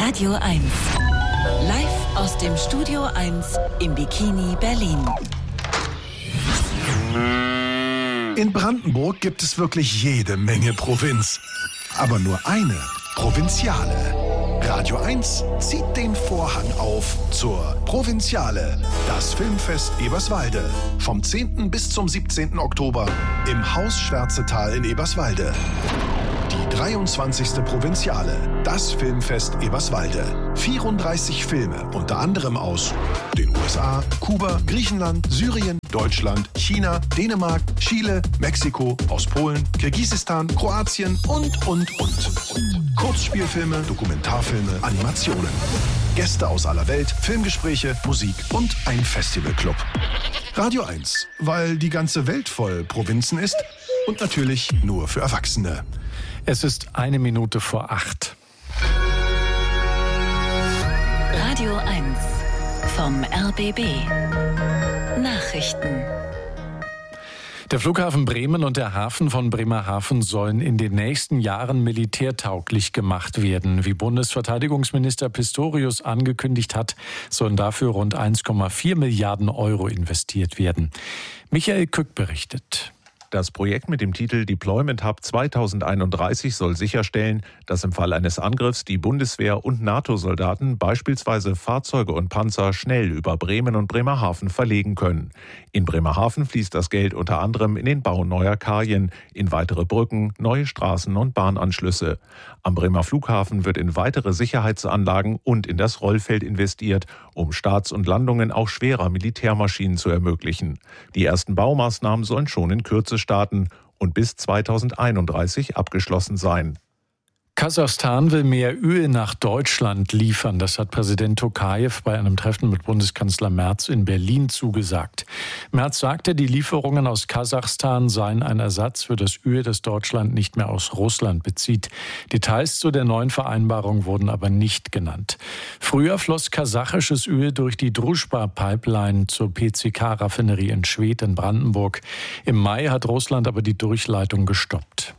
Radio 1. Live aus dem Studio 1 im Bikini Berlin. In Brandenburg gibt es wirklich jede Menge Provinz. Aber nur eine Provinziale. Radio 1 zieht den Vorhang auf zur Provinziale, das Filmfest Eberswalde. Vom 10. bis zum 17. Oktober im Haus Schwärzetal in Eberswalde. Die 23. Provinziale, das Filmfest Eberswalde. 34 Filme, unter anderem aus den USA, Kuba, Griechenland, Syrien, Deutschland, China, Dänemark, Chile, Mexiko, aus Polen, Kirgisistan, Kroatien und. Kurzspielfilme, Dokumentarfilme, Animationen. Gäste aus aller Welt, Filmgespräche, Musik und ein Festivalclub. Radio 1, weil die ganze Welt voll Provinzen ist und natürlich nur für Erwachsene. Es ist 8:01. Radio 1 vom RBB. Nachrichten. Der Flughafen Bremen und der Hafen von Bremerhaven sollen in den nächsten Jahren militärtauglich gemacht werden. Wie Bundesverteidigungsminister Pistorius angekündigt hat, sollen dafür rund 1,4 Milliarden Euro investiert werden. Michael Kück berichtet. Das Projekt mit dem Titel Deployment Hub 2031 soll sicherstellen, dass im Fall eines Angriffs die Bundeswehr und NATO-Soldaten beispielsweise Fahrzeuge und Panzer schnell über Bremen und Bremerhaven verlegen können. In Bremerhaven fließt das Geld unter anderem in den Bau neuer Kajen, in weitere Brücken, neue Straßen und Bahnanschlüsse. Am Bremer Flughafen wird in weitere Sicherheitsanlagen und in das Rollfeld investiert, um Starts und Landungen auch schwerer Militärmaschinen zu ermöglichen. Die ersten Baumaßnahmen sollen schon in Kürze starten und bis 2031 abgeschlossen sein. Kasachstan will mehr Öl nach Deutschland liefern. Das hat Präsident Tokajew bei einem Treffen mit Bundeskanzler Merz in Berlin zugesagt. Merz sagte, die Lieferungen aus Kasachstan seien ein Ersatz für das Öl, das Deutschland nicht mehr aus Russland bezieht. Details zu der neuen Vereinbarung wurden aber nicht genannt. Früher floss kasachisches Öl durch die Druschba-Pipeline zur PCK-Raffinerie in Schwedt in Brandenburg. Im Mai hat Russland aber die Durchleitung gestoppt.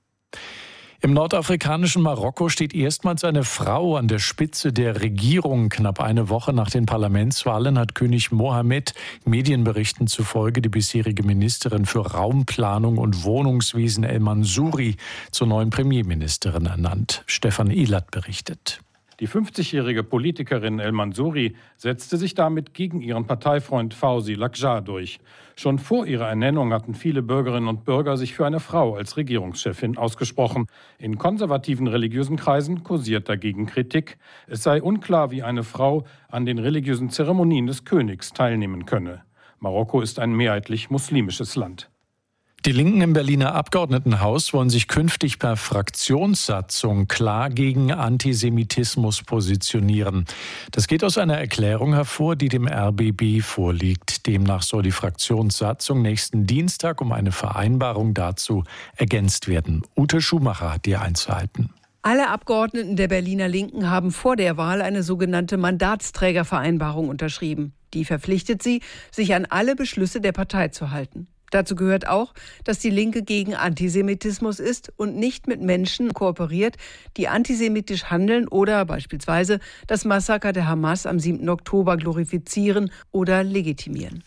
Im nordafrikanischen Marokko steht erstmals eine Frau an der Spitze der Regierung. Knapp eine Woche nach den Parlamentswahlen hat König Mohammed Medienberichten zufolge die bisherige Ministerin für Raumplanung und Wohnungswesen El Mansouri zur neuen Premierministerin ernannt. Stefan Ehlert berichtet. Die 50-jährige Politikerin El Mansouri setzte sich damit gegen ihren Parteifreund Fawzi Lakjar durch. Schon vor ihrer Ernennung hatten viele Bürgerinnen und Bürger sich für eine Frau als Regierungschefin ausgesprochen. In konservativen religiösen Kreisen kursiert dagegen Kritik. Es sei unklar, wie eine Frau an den religiösen Zeremonien des Königs teilnehmen könne. Marokko ist ein mehrheitlich muslimisches Land. Die Linken im Berliner Abgeordnetenhaus wollen sich künftig per Fraktionssatzung klar gegen Antisemitismus positionieren. Das geht aus einer Erklärung hervor, die dem RBB vorliegt. Demnach soll die Fraktionssatzung nächsten Dienstag um eine Vereinbarung dazu ergänzt werden. Ute Schumacher hat die Einzelheiten. Alle Abgeordneten der Berliner Linken haben vor der Wahl eine sogenannte Mandatsträgervereinbarung unterschrieben. Die verpflichtet sie, sich an alle Beschlüsse der Partei zu halten. Dazu gehört auch, dass die Linke gegen Antisemitismus ist und nicht mit Menschen kooperiert, die antisemitisch handeln oder beispielsweise das Massaker der Hamas am 7. Oktober glorifizieren oder legitimieren.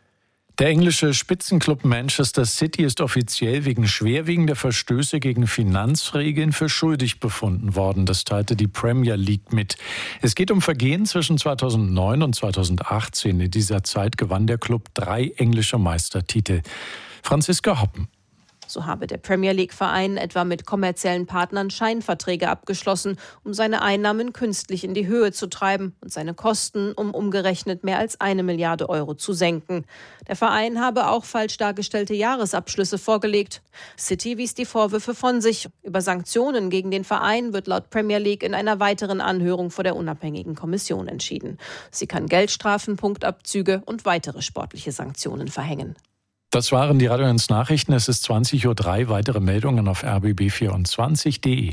Der englische Spitzenclub Manchester City ist offiziell wegen schwerwiegender Verstöße gegen Finanzregeln für schuldig befunden worden. Das teilte die Premier League mit. Es geht um Vergehen zwischen 2009 und 2018. In dieser Zeit gewann der Club 3 englische Meistertitel. Franziska Hoppen. So habe der Premier League-Verein etwa mit kommerziellen Partnern Scheinverträge abgeschlossen, um seine Einnahmen künstlich in die Höhe zu treiben und seine Kosten um umgerechnet mehr als 1 Milliarde Euro zu senken. Der Verein habe auch falsch dargestellte Jahresabschlüsse vorgelegt. City wies die Vorwürfe von sich. Über Sanktionen gegen den Verein wird laut Premier League in einer weiteren Anhörung vor der unabhängigen Kommission entschieden. Sie kann Geldstrafen, Punktabzüge und weitere sportliche Sanktionen verhängen. Das waren die Radio 1 Nachrichten. Es ist 20:03 Uhr. Weitere Meldungen auf rbb24.de.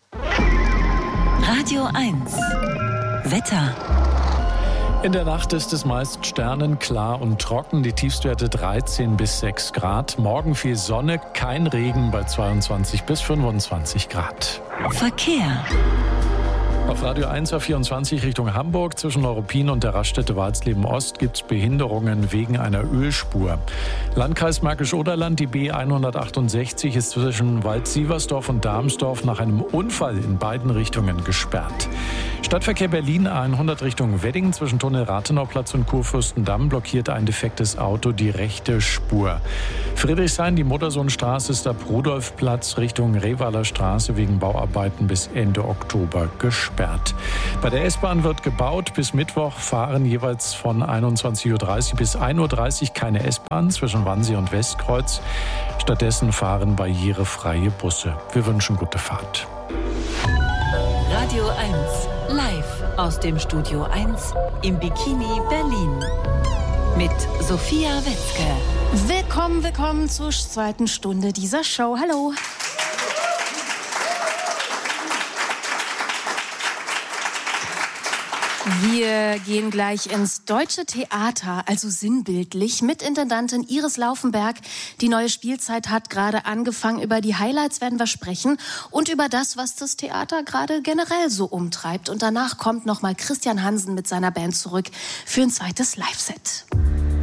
Radio 1 Wetter. In der Nacht ist es meist sternenklar und trocken. Die Tiefstwerte 13 bis 6 Grad. Morgen viel Sonne, kein Regen bei 22 bis 25 Grad. Verkehr. Auf Radio 1 A24 Richtung Hamburg zwischen Neuruppin und der Raststätte Walsleben Ost gibt es Behinderungen wegen einer Ölspur. Landkreis Märkisch-Oderland, die B168 ist zwischen Wald-Sieversdorf und Darmsdorf nach einem Unfall in beiden Richtungen gesperrt. Stadtverkehr Berlin A100 Richtung Wedding zwischen Tunnel Rathenauplatz und Kurfürstendamm blockiert ein defektes Auto die rechte Spur. Friedrichshain, die Muttersohnstraße ist ab Rudolfplatz Richtung Revaler Straße wegen Bauarbeiten bis Ende Oktober gesperrt. Bei der S-Bahn wird gebaut. Bis Mittwoch fahren jeweils von 21.30 Uhr bis 1.30 Uhr keine S-Bahn zwischen Wannsee und Westkreuz. Stattdessen fahren barrierefreie Busse. Wir wünschen gute Fahrt. Radio 1, live aus dem Studio 1 im Bikini Berlin. Mit Sophia Wetzke. Willkommen zur zweiten Stunde dieser Show. Hallo. Wir gehen gleich ins Deutsche Theater, also sinnbildlich, mit Intendantin Iris Laufenberg. Die neue Spielzeit hat gerade angefangen. Über die Highlights werden wir sprechen und über das, was das Theater gerade generell so umtreibt. Und danach kommt noch mal Christian Hansen mit seiner Band zurück für ein zweites Live-Set.